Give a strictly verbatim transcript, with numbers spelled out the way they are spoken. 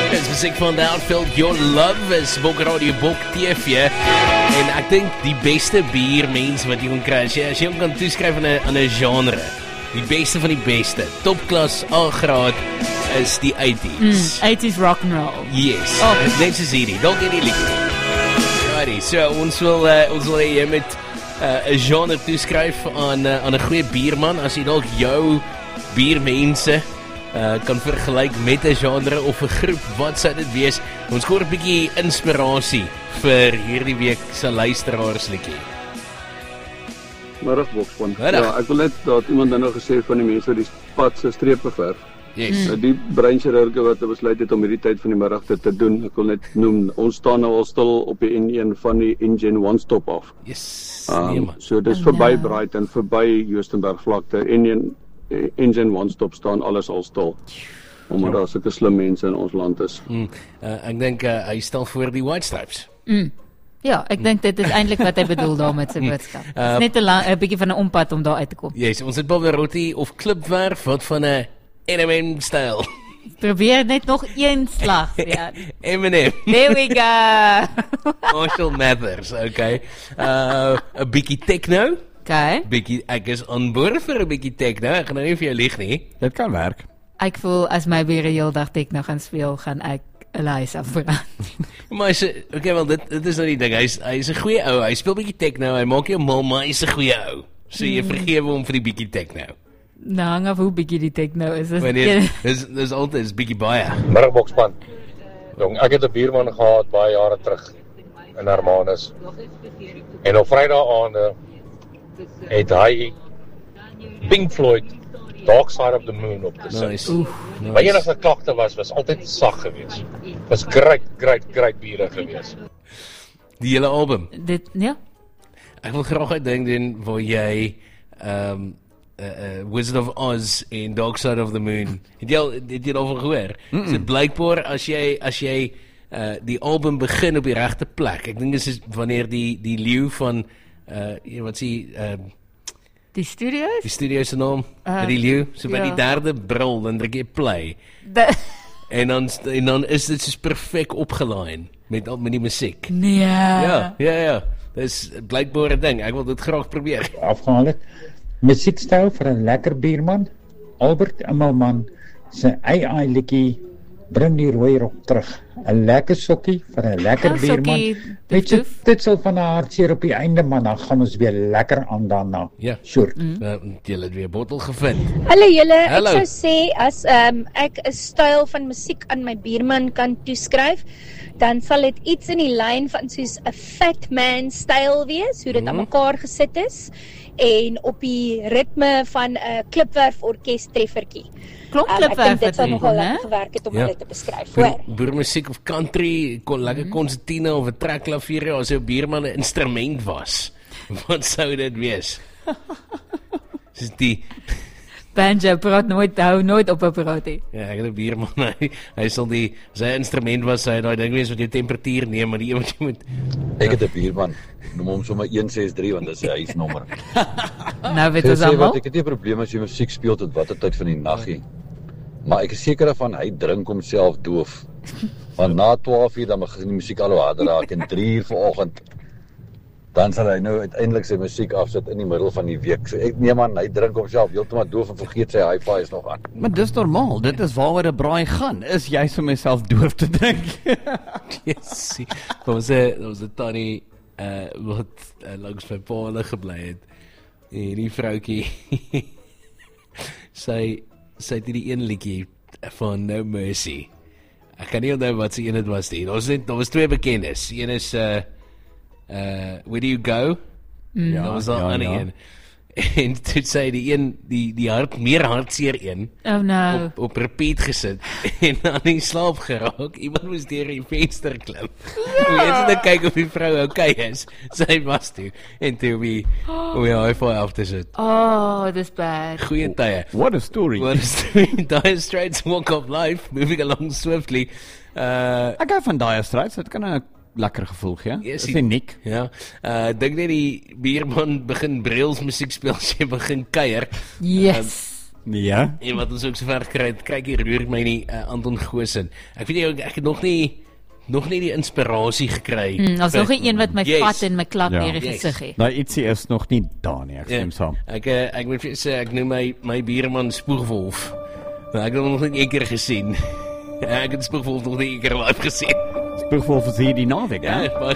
Dis musiek van The Outfield, Your Love is Bok Radio, Bok T V. En ek dink die beste biermens wat jy kan kry, as jy, as jy hom kan toeskryf aan 'n aan 'n genre, die beste van die beste, topklas, A-graad, is die eighties. Mm, eighties rock and roll. Yes, Oh. net soos hierdie, dalk hierdie liedjie. Alrighty, so ons wil, uh, ons wil jy met 'n uh, genre toeskryf aan, uh, aan 'n goeie bierman, as jy dalk jou biermense Uh, kan vergelyk met 'n genre of 'n groep, wat sou dit wees? Ons koor 'n bietjie inspirasie vir hierdie week se luisteraarsliedjie. Middag Bokspan. Middag. Ja, ek wil net dat iemand nou gesê van die mense wat die pad se strepe verf. Yes. Nou die breinchirurge wat besluit het om hierdie tyd van die middag dit te doen. Ek wil net noem, ons staan nou al stil op die N een van die Engine One Stop af. Yes. Um, nee, man. so dis verby Brighton, verby Joostenburg vlakte. N een Engine One Stop staan alles al stil. Omdat daar sulke slim mense in ons land is. Mm, uh, ek dink uh, hy stel voor die White Stripes. Mm. Ja, ek dink dit is eintlik wat hy bedoel daar met sy boodskap. Uh, is net 'n lang 'n bietjie van 'n ompad om daar uit te kom. Yes, ons het Pavarotti of Klipwerf, wat van 'n Eminem styl. Probeer net nog een slag, ja. Eminem. There we go. Marshall Mathers, okay. Uh, 'n bietjie techno. Okay. Bietjie, ek is aan boord vir 'n bietjie techno. Ek gaan nou nie vir jou lieg nie. Dit kan werk. Ek voel as my bure heeldag techno gaan speel, gaan ek 'n huis afbrand. Maar hy sê, okay, wel dit dit is nou die ding. Hy's hy's 'n goeie ou. Hy speel bietjie techno. Hy maak jou mal, maar hy's 'n goeie ou. So jy Mm. vergewe hom vir die bietjie techno. Nou, hang af hoe bietjie die techno is. Is Wanneer dis dis altyd is bietjie baie. Middag Bokspan. Jong, ek het 'n buurman gehad baie jare terug in Hermanus. En op Vrydaagaande het hy Pink Floyd Dark Side of the Moon op te sit. Nice. Oef. My enigste klagte was was altyd sag geweest. Was great, great, great biere geweest. Die hele album. Dit ja. Ek wil graag 'n ding doen waar jy ehm um, uh, uh, Wizard of Oz en Dark Side of the Moon. Het jy al het jy al gehoor? Mm -mm. So blykbaar as jy as jy uh, die album begin op die regte plek. Ek dink dis is wanneer die die leeu van uh wat sê uh Die studios? die studio se naam, Uh, die leeu, so by ja. die derde brul dan druk jy play. De, En dan en dan is dit soos perfek opgelaai met al met die musiek. nee. Ja, ja, ja. Dis blykbaar 'n ding. Ek wil dit graag probeer. Afgehaal het. Musiekstyl vir 'n lekker bierman. Albert Immelman se A I liedjie Bring die rooi rok terug. 'n Lekker sokkie vir 'n lekker Oh, bierman. sokkie, Weet jy, doef. dit sal van 'n hartseer op die einde, maar dan gaan ons weer lekker aan daarna. Ja. Sure. Mm. Uh, jy het weer 'n bottel gevind. Hallo julle, Hallo. ek sou sê as um, ek 'n styl van musiek aan my buurman kan toeskryf, dan sal dit iets in die lyn van soos 'n Fat Man styl wees, hoe dit Mhm. aan mekaar gesit is en op die ritme van 'n klipwerf orkes treffertjie. Klop Um, ek klipwerf dink dit sou het nogal hè? lekker gewerk het om Ja. hulle te beskryf. Boer, Hoor. boermusiek of country, kon lekker konsertina of 'n trekklavier, ja, as jou buurman 'n instrument was. Wat sou dit wees? Dis die Banjo praat nooit, hou nooit op 'n praat. ja, ek het 'n buurman, hy, hy sal die sy instrument was hy daai ding wees wat jou temperatuur neem, maar die een wat jy moet Ek het 'n buurman, noem hom sommer een ses drie want dit is sy huisnommer. Nou weet Ek ons sê wat almal. ek het nie 'n probleem as jy musiek speel tot watter tyd van die nag nie. Maar ek is seker daarvan hy drink homself doof. Want na twaalf uur dan begin die musiek al hoe harder raak en drie uur vanoggend dan sal hy nou uiteindelik sy musiek afsit in die middel van die week. So ek neem aan hy drink homself heeltemal doof en vergeet sy hi-fi is nog aan. Maar dis normaal. Dit is waaroor 'n braai gaan. Is jy so myself doof te drink? yes. Daar was 'n daar was 'n tannie uh wat uh, langs my pa hulle gebly het. En hierdie vroutjie sy sy het hierdie een liedjie van No Mercy. Ek kan nie onthou wat se een dit was nie. Daar was net daar was twee bekendes. Een is uh uh Where Do You Go? Mm. Ja, daar was daar ja, 'n ja. een. En toe sê die een die die hart meer hartseer een Oh no. op op repeat gesit en aan die slaap geraak. Iemand moes deur die venster klim. Ja. Weet jy net kyk of die vrou okay is. Sy was toe en toe wie hoe hy high five af te sit. Oh, dis bad. Goeie tye. What a story. What is the Dire Straits Walk of Life moving along swiftly. Uh Ek hou van Dire Straits. Dit kan 'n lekker gevoel gee. Yes, Dis uniek. Ja. Uh dink net die bierman begin Brails musiek speel as jy begin kuier. Yes. Uh, Ja. En wat ons ook sover gekry het, kyk hier roer my nie, uh, Anton Goosen. Ek weet nie, ek, ek het nog nie, nog nie die inspirasie gekry. Hmm, as nog een wat my yes. vat en my klap Ja. neer die Yes. gesig het. Nou ietsie is nog nie daar nie, ek stem saam. Ek, uh, ek moet vir jou sê, ek noem my, my bierman Spoegwolf. Maar ek het hom nog nie een keer gesien. Ek het Spoegwolf nog nie een keer live gesien. Spoegwolf is hier die naweek, Ja, hè? maar